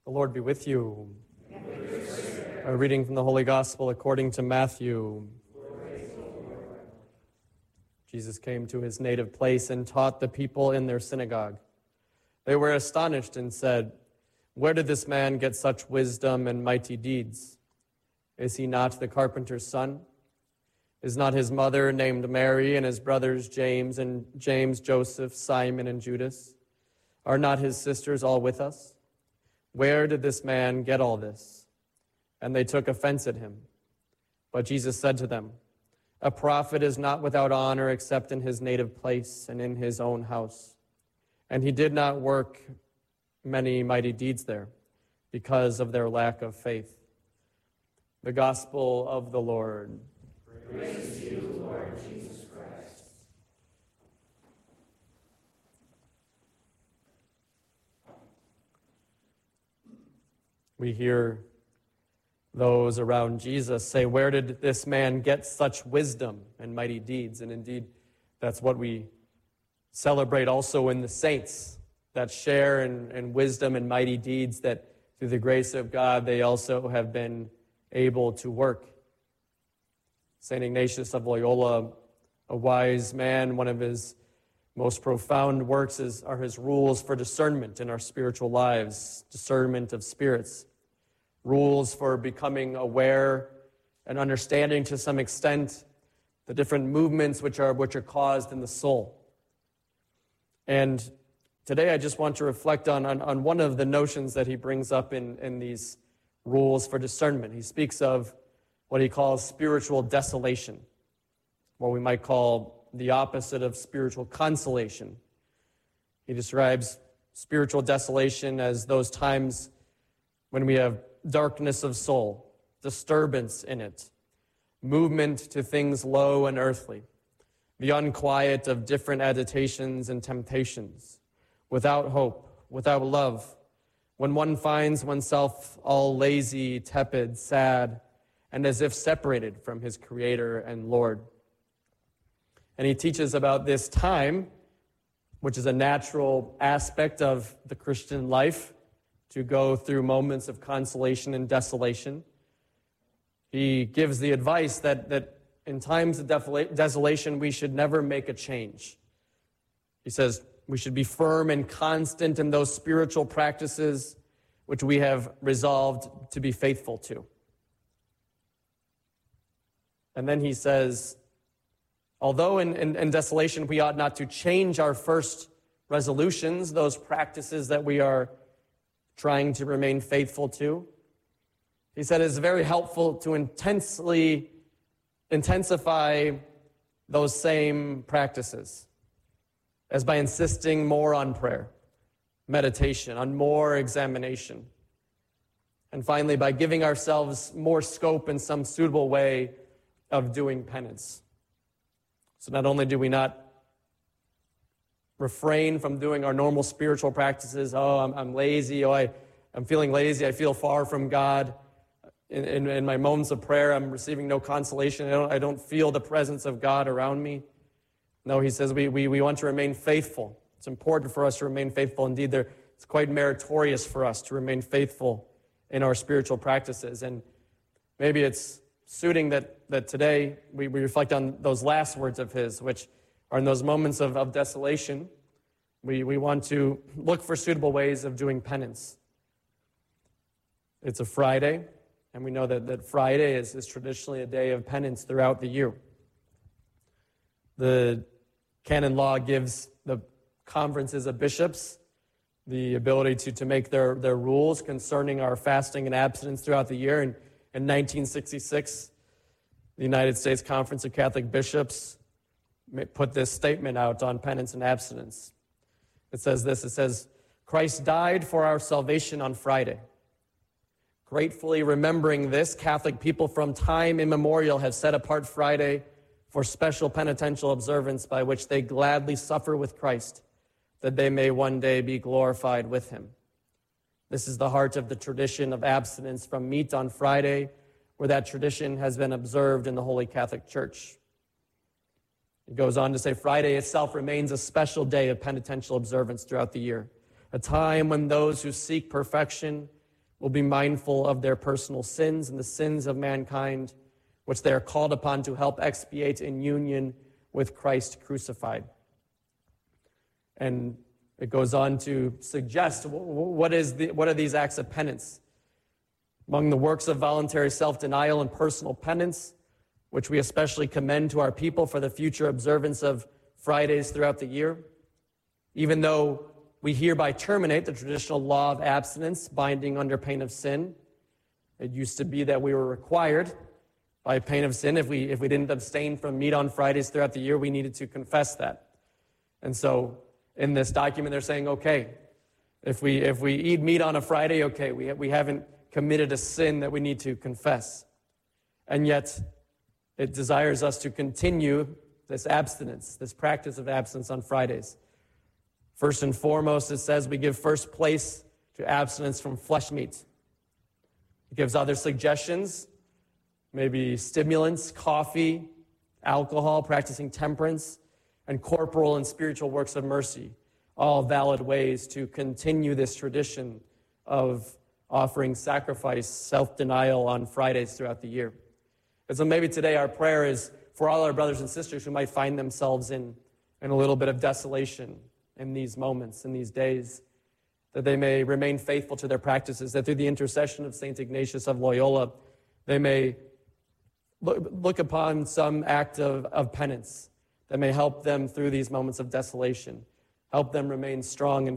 The Lord be with you. And with your spirit. A reading from the Holy Gospel according to Matthew. Jesus came to his native place and taught the people in their synagogue. They were astonished and said, "Where did this man get such wisdom and mighty deeds? Is he not the carpenter's son? Is not his mother named Mary, and his brothers James, Joseph, Simon, and Judas? Are not his sisters all with us? Where did this man get all this?" And they took offense at him. But Jesus said to them, "A prophet is not without honor except in his native place and in his own house." And he did not work many mighty deeds there because of their lack of faith. The Gospel of the Lord. Praise to you, Lord Jesus Christ. We hear those around Jesus say, "Where did this man get such wisdom and mighty deeds?" And indeed, that's what we celebrate also in the saints that share in wisdom and mighty deeds, that through the grace of God they also have been able to work. St. Ignatius of Loyola, a wise man, one of his most profound works are his rules for discernment in our spiritual lives, discernment of spirits, rules for becoming aware and understanding to some extent the different movements which are caused in the soul. And today I just want to reflect on one of the notions that he brings up in these rules for discernment. He speaks of what he calls spiritual desolation, what we might call the opposite of spiritual consolation. He describes spiritual desolation as those times when we have darkness of soul, disturbance in it, movement to things low and earthly, the unquiet of different agitations and temptations, without hope, without love, when one finds oneself all lazy, tepid, sad, and as if separated from his Creator and Lord. And he teaches about this time, which is a natural aspect of the Christian life, to go through moments of consolation and desolation. He gives the advice that in times of desolation, we should never make a change. He says we should be firm and constant in those spiritual practices which we have resolved to be faithful to. And then he says, although in desolation we ought not to change our first resolutions, those practices that we are trying to remain faithful to, he said it's very helpful to intensify those same practices, as by insisting more on prayer, meditation, on more examination, and finally by giving ourselves more scope in some suitable way of doing penance. So not only do we not refrain from doing our normal spiritual practices, I'm lazy, I'm feeling lazy, I feel far from God. In my moments of prayer, I'm receiving no consolation. I don't feel the presence of God around me. No, he says we want to remain faithful. It's important for us to remain faithful. Indeed, it's quite meritorious for us to remain faithful in our spiritual practices. And maybe it's suiting that today we reflect on those last words of his, which are in those moments of desolation. We want to look for suitable ways of doing penance. It's a Friday. And we know that Friday is traditionally a day of penance throughout the year. The canon law gives the conferences of bishops the ability to make their rules concerning our fasting and abstinence throughout the year. And in 1966, the United States Conference of Catholic Bishops put this statement out on penance and abstinence. It says this, it says, "Christ died for our salvation on Friday. Gratefully remembering this, Catholic people from time immemorial have set apart Friday for special penitential observance by which they gladly suffer with Christ, that they may one day be glorified with him. This is the heart of the tradition of abstinence from meat on Friday, where that tradition has been observed in the Holy Catholic Church." It goes on to say, Friday itself remains a special day of penitential observance throughout the year, a time when those who seek perfection will be mindful of their personal sins and the sins of mankind, which they are called upon to help expiate in union with Christ crucified. And it goes on to suggest what are these acts of penance? Among the works of voluntary self-denial and personal penance, which we especially commend to our people for the future observance of Fridays throughout the year, even though we hereby terminate the traditional law of abstinence binding under pain of sin. It used to be that we were required by pain of sin. If we didn't abstain from meat on Fridays throughout the year, we needed to confess that. And so in this document, they're saying, okay, if we eat meat on a Friday, okay, we haven't committed a sin that we need to confess. And yet, it desires us to continue this abstinence, this practice of abstinence on Fridays. First and foremost, it says we give first place to abstinence from flesh meat. It gives other suggestions, maybe stimulants, coffee, alcohol, practicing temperance, and corporal and spiritual works of mercy, all valid ways to continue this tradition of offering sacrifice, self-denial on Fridays throughout the year. And so maybe today our prayer is for all our brothers and sisters who might find themselves in a little bit of desolation in these moments, in these days, that they may remain faithful to their practices, that through the intercession of St. Ignatius of Loyola, they may look upon some act of penance that may help them through these moments of desolation, help them remain strong and